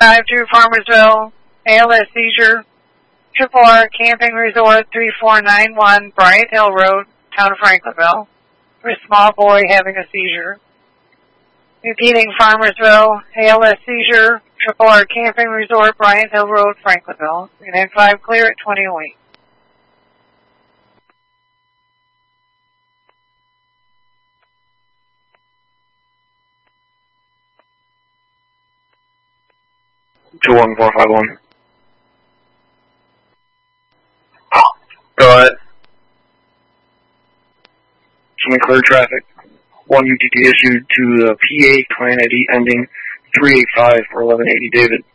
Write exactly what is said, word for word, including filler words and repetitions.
five to Farmersville, A L S seizure, Triple R Camping Resort three four nine one, Bryant Hill Road, Town of Franklinville, for a small boy having a seizure. Repeating Farmersville, A L S seizure, Triple R Camping Resort, Bryant Hill Road, Franklinville. three nine five clear at twenty oh eight. two one four five one. Go ahead. Show me clear traffic. One U T T issued to the P A client I D ending three eight five for eleven eighty David.